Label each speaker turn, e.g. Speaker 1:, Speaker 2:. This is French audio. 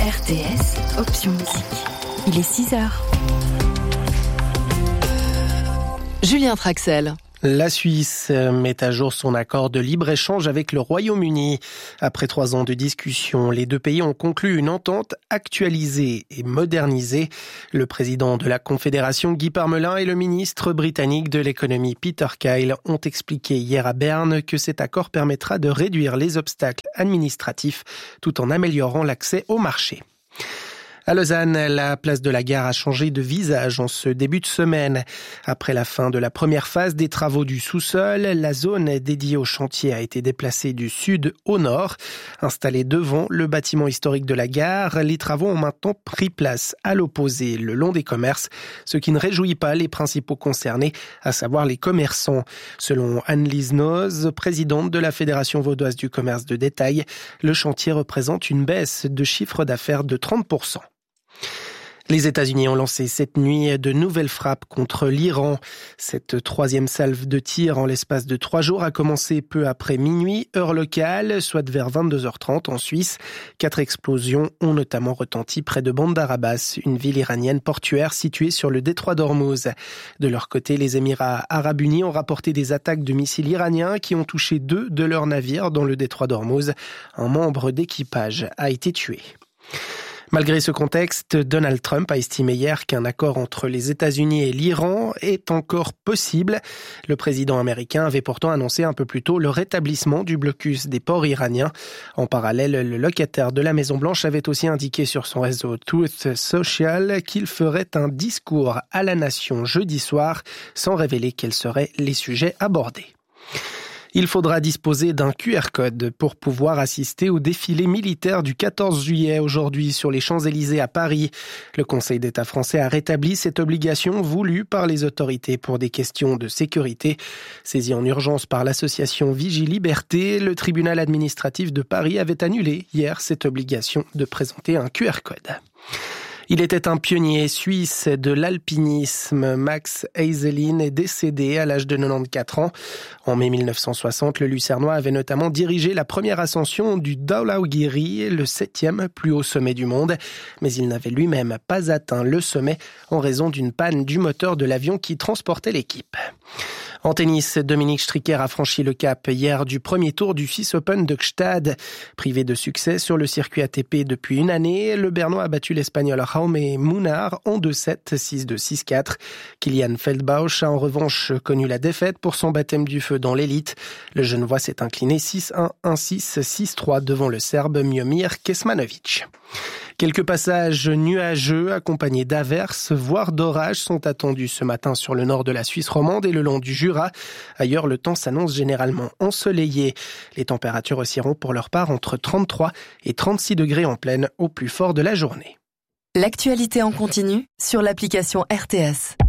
Speaker 1: RTS, option musique. Il est 6h. Julien Traxel.
Speaker 2: La Suisse met à jour son accord de libre-échange avec le Royaume-Uni. Après 3 ans de discussion, les deux pays ont conclu une entente actualisée et modernisée. Le président de la Confédération, Guy Parmelin, et le ministre britannique de l'économie, Peter Kyle, ont expliqué hier à Berne que cet accord permettra de réduire les obstacles administratifs tout en améliorant l'accès au marché. À Lausanne, la place de la Gare a changé de visage en ce début de semaine. Après la fin de la première phase des travaux du sous-sol, la zone dédiée au chantier a été déplacée du sud au nord. Installée devant le bâtiment historique de la gare, les travaux ont maintenant pris place à l'opposé, le long des commerces, ce qui ne réjouit pas les principaux concernés, à savoir les commerçants. Selon Anne-Lise Noz, présidente de la Fédération vaudoise du commerce de détail, le chantier représente une baisse de chiffre d'affaires de 30%. Les États-Unis ont lancé cette nuit de nouvelles frappes contre l'Iran. Cette troisième salve de tir en l'espace de 3 jours a commencé peu après minuit, heure locale, soit vers 22h30 en Suisse. 4 explosions ont notamment retenti près de Bandar Abbas, une ville iranienne portuaire située sur le détroit d'Ormuz. De leur côté, les Émirats arabes unis ont rapporté des attaques de missiles iraniens qui ont touché 2 de leurs navires dans le détroit d'Ormuz. Un membre d'équipage a été tué. Malgré ce contexte, Donald Trump a estimé hier qu'un accord entre les États-Unis et l'Iran est encore possible. Le président américain avait pourtant annoncé un peu plus tôt le rétablissement du blocus des ports iraniens. En parallèle, le locataire de la Maison-Blanche avait aussi indiqué sur son réseau Truth Social qu'il ferait un discours à la nation jeudi soir, sans révéler quels seraient les sujets abordés. Il faudra disposer d'un QR code pour pouvoir assister au défilé militaire du 14 juillet aujourd'hui sur les Champs-Élysées à Paris. Le Conseil d'État français a rétabli cette obligation voulue par les autorités pour des questions de sécurité. Saisi en urgence par l'association Vigiliberté, le tribunal administratif de Paris avait annulé hier cette obligation de présenter un QR code. Il était un pionnier suisse de l'alpinisme. Max Eiselin est décédé à l'âge de 94 ans. En mai 1960, le Lucernois avait notamment dirigé la première ascension du Dhaulagiri, le 7e plus haut sommet du monde. Mais il n'avait lui-même pas atteint le sommet en raison d'une panne du moteur de l'avion qui transportait l'équipe. En tennis, Dominique Stricker a franchi le cap hier du premier tour du Swiss Open de Gstaad. Privé de succès sur le circuit ATP depuis une année, le Bernois a battu l'Espagnol Jaume Munar en 2-7, 6-2, 6-4. Kilian Feldbausch a en revanche connu la défaite pour son baptême du feu dans l'élite. Le Genevois s'est incliné 6-1, 1-6, 6-3 devant le Serbe Miomir Kesmanovic. Quelques passages nuageux accompagnés d'averses, voire d'orages, sont attendus ce matin sur le nord de la Suisse romande et le long du Jura. Ailleurs, le temps s'annonce généralement ensoleillé. Les températures oscilleront pour leur part entre 33 et 36 degrés en pleine au plus fort de la journée.
Speaker 1: L'actualité en continu sur l'application RTS.